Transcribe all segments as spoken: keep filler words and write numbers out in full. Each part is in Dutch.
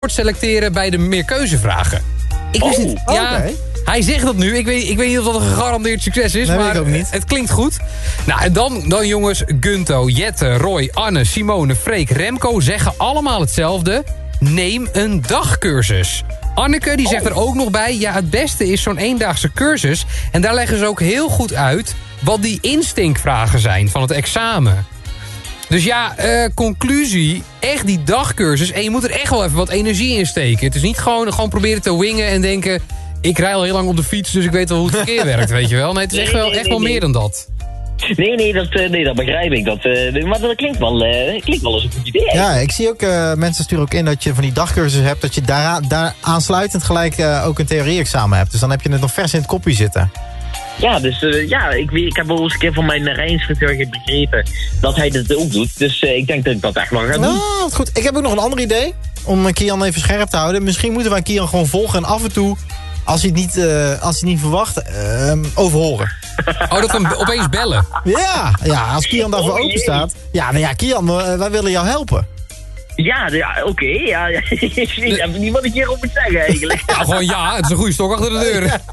selecteren bij de meerkeuzevragen. Ik wist Oh, niet. Ja, okay. Hij zegt dat nu. Ik weet, ik weet niet of dat een gegarandeerd succes is. Nee, maar weet ik ook niet. Het klinkt goed. Nou, en dan, dan jongens, Gunto, Jette, Roy, Anne, Simone, Freek, Remco zeggen allemaal hetzelfde. Neem een dagcursus. Anneke die zegt Oh. er ook nog bij, ja, het beste is zo'n eendaagse cursus. En daar leggen ze ook heel goed uit wat die instinctvragen zijn van het examen. Dus ja, uh, conclusie, echt die dagcursus. En je moet er echt wel even wat energie in steken. Het is niet gewoon, gewoon proberen te wingen en denken... ik rij al heel lang op de fiets, dus ik weet wel hoe het verkeer werkt, weet je wel. Nee, het is echt wel, echt wel meer dan dat. Nee, nee, dat, uh, nee, dat begrijp ik. Dat, uh, maar dat klinkt wel, uh, klinkt wel als een goed idee. Ja, ik zie ook, uh, mensen sturen ook in dat je van die dagcursus hebt... dat je daar, daar aansluitend gelijk uh, ook een theorie-examen hebt. Dus dan heb je het nog vers in het kopje zitten. Ja, dus uh, ja, ik, ik heb wel eens een keer van mijn rijinstructeur begrepen dat hij dat ook doet. Dus uh, ik denk dat ik dat echt wel ga doen. Nou, wat goed. Ik heb ook nog een ander idee om Kian even scherp te houden. Misschien moeten wij Kian gewoon volgen en af en toe... als hij het niet, uh, als hij het niet verwacht, uh, overhoren. Oh, dat we hem opeens bellen. Ja, ja, als Kian daarvoor Oh, open staat. Ja, nou ja, Kian, uh, wij willen jou helpen. Ja, ja oké. Okay, ja, ja. Ik heb niet wat ik hierop moet zeggen eigenlijk. Ja, gewoon ja, het is een goede stok achter de deur. Ja.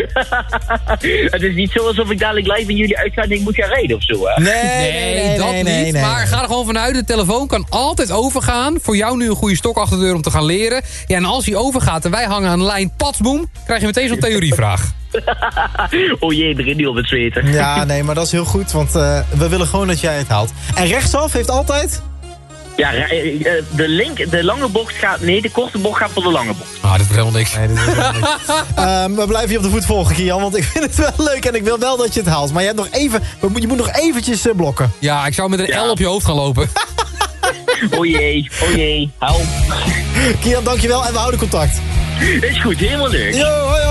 Het is niet zo alsof ik dadelijk live in jullie uitzending moet gaan rijden of zo, hè? Nee, nee, nee dat nee, niet. Nee, nee, maar nee. ga er gewoon vanuit, de telefoon kan altijd overgaan. Voor jou nu een goede stok achter de deur om te gaan leren. Ja, en als hij overgaat en wij hangen aan de lijn, patsboom, krijg je meteen zo'n theorievraag. Oh jee, begin nu op het zweten. Ja, nee, maar dat is heel goed, want uh, we willen gewoon dat jij het haalt. En rechtsaf heeft altijd... Ja, de, link, de lange bocht gaat... Nee, de korte bocht gaat voor de lange bocht. Ah, dit wordt helemaal niks. Nee, dit is helemaal niks. um, we blijven je op de voet volgen, Kian, want ik vind het wel leuk en ik wil wel dat je het haalt. Maar je, hebt nog even, je moet nog eventjes uh, blokken. Ja, ik zou met een ja. L op je hoofd gaan lopen. Oh jee, oh jee, help. Kian, dankjewel en we houden contact. Is goed, helemaal leuk. Yo, hoi, hoi.